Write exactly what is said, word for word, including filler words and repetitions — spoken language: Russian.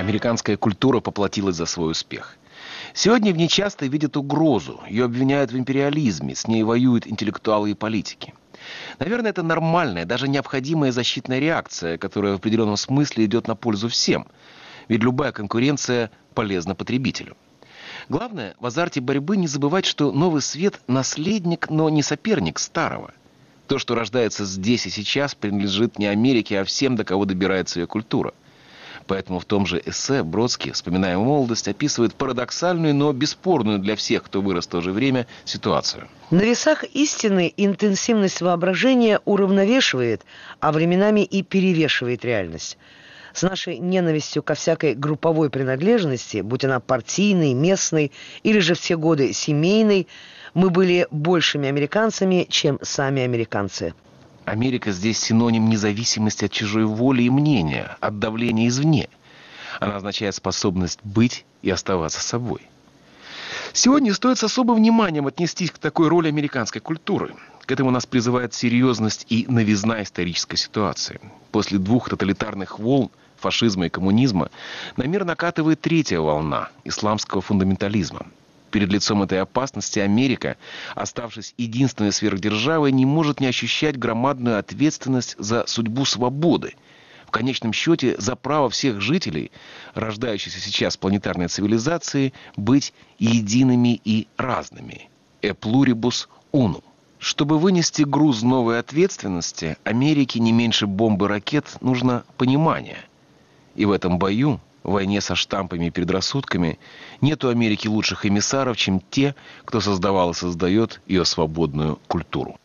Американская культура поплатилась за свой успех. Сегодня в ней часто видят угрозу, ее обвиняют в империализме, с ней воюют интеллектуалы и политики. Наверное, это нормальная, даже необходимая защитная реакция, которая в определенном смысле идет на пользу всем. Ведь любая конкуренция полезна потребителю. Главное, в азарте борьбы не забывать, что новый свет – наследник, но не соперник старого. То, что рождается здесь и сейчас, принадлежит не Америке, а всем, до кого добирается ее культура. Поэтому в том же эссе Бродский, вспоминая молодость, описывает парадоксальную, но бесспорную для всех, кто вырос в то же время, ситуацию. На весах истины интенсивность воображения уравновешивает, а временами и перевешивает реальность. С нашей ненавистью ко всякой групповой принадлежности, будь она партийной, местной или же все годы семейной, мы были большими американцами, чем сами американцы. Америка здесь синоним независимости от чужой воли и мнения, от давления извне. Она означает способность быть и оставаться собой. Сегодня стоит с особым вниманием отнестись к такой роли американской культуры. К этому нас призывает серьезность и новизна исторической ситуации. После двух тоталитарных волн, фашизма и коммунизма, на мир накатывает третья волна – исламского фундаментализма. Перед лицом этой опасности Америка, оставшись единственной сверхдержавой, не может не ощущать громадную ответственность за судьбу свободы. В конечном счете, за право всех жителей, рождающейся сейчас планетарной цивилизации, быть едиными и разными. «E pluribus unum». Чтобы вынести груз новой ответственности, Америке не меньше бомбы ракет нужно понимание. И в этом бою, в войне со штампами и предрассудками, нет у Америки лучших эмиссаров, чем те, кто создавал и создает ее свободную культуру.